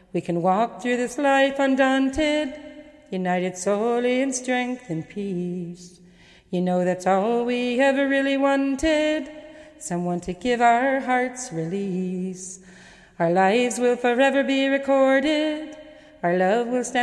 We can walk through this life undaunted, united solely in strength and peace. You know that's all we ever really wanted, someone to give our hearts release. Our lives will forever be recorded, our love will stand